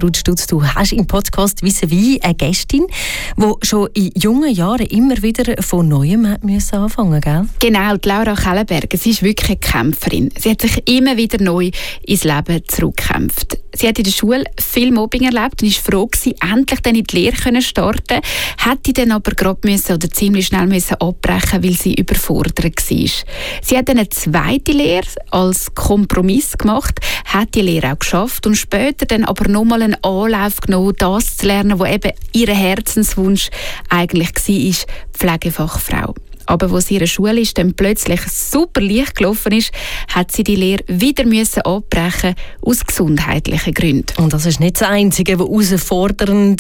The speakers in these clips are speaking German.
Ruth Stutz, du hast im Podcast «Vis-à-vis» eine Gästin, die schon in jungen Jahren immer wieder von Neuem anfangen musste, gell? Genau, die Laura Kellenberger. Sie ist wirklich eine Kämpferin. Sie hat sich immer wieder neu ins Leben zurückgekämpft. Sie hat in der Schule viel Mobbing erlebt und war froh, endlich dann in die Lehre starten. Hätte dann aber oder ziemlich schnell abbrechen, weil sie überfordert war. Sie hat dann eine zweite Lehre als Kompromiss gemacht, hat die Lehre auch geschafft und später dann aber nochmal einen Anlauf genommen, das zu lernen, was eben ihr Herzenswunsch eigentlich war, Pflegefachfrau. Aber als ihre Schule dann plötzlich super leicht gelaufen ist, hat sie die Lehre wieder abbrechen aus gesundheitlichen Gründen. Und das ist nicht das Einzige, was herausfordernd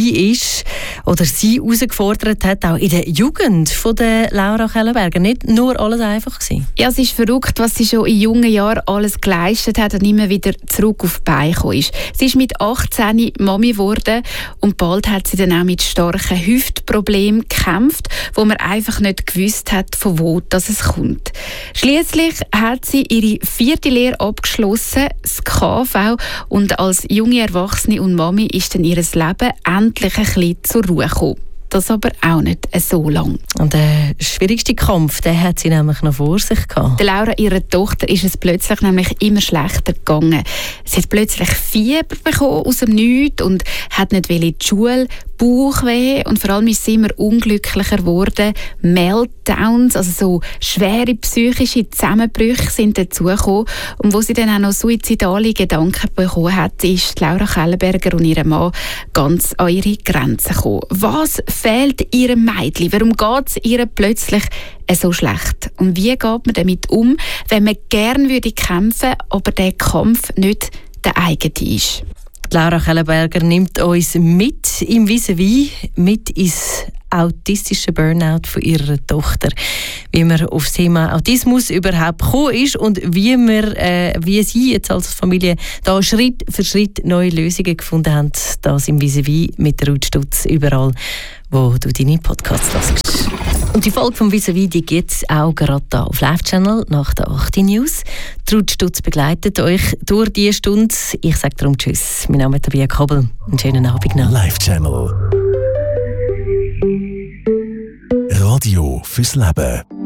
war oder sie herausgefordert hat, auch in der Jugend von der Laura Kellenberger. Nicht nur alles einfach gewesen. Ja, es ist verrückt, was sie schon in jungen Jahren alles geleistet hat und immer wieder zurück auf die Beine gekommen ist. Sie ist mit 18 Mami geworden und bald hat sie dann auch mit starken Hüftproblemen gekämpft, wo man einfach nicht gewusst hat, von wo es kommt. Schliesslich hat sie ihre 4. Lehre abgeschlossen, das KV, und als junge Erwachsene und Mami ist dann ihr Leben endlich ein bisschen zur Ruhe gekommen. Das aber auch nicht so lang. Und der schwierigste Kampf, den hat sie nämlich noch vor sich gehabt. Der Laura, ihrer Tochter, ist es plötzlich nämlich immer schlechter gegangen. Sie hat plötzlich Fieber bekommen aus dem Nichts und hat nicht in die Schule, Bauchweh und vor allem ist sie immer unglücklicher geworden. Meltdowns, also so schwere psychische Zusammenbrüche sind dazugekommen. Und wo sie dann auch noch suizidale Gedanken bekommen hat, ist Laura Kellenberger und ihr Mann ganz an ihre Grenzen gekommen. Was fehlt ihrem Mädchen? Warum geht es ihr plötzlich so schlecht? Und wie geht man damit um, wenn man gerne kämpfen würde, aber der Kampf nicht der eigene ist? Laura Kellenberger nimmt uns mit im Vis-à-vis, mit ins autistische Burnout von ihrer Tochter. Wie man auf das Thema Autismus überhaupt gekommen ist und wie sie jetzt als Familie da Schritt für Schritt neue Lösungen gefunden haben. Das im Vis-à-vis mit Ruth Stutz überall, wo du deine Podcasts hörst. Und die Folge vom Vis-à-vis gibt es auch gerade hier auf Live-Channel nach der 8 News. Ruth Stutz begleitet euch durch diese Stunde. Ich sage darum Tschüss. Mein Name ist Tabia Kobel. Einen schönen Abend noch. Live-Channel. Radio fürs Leben.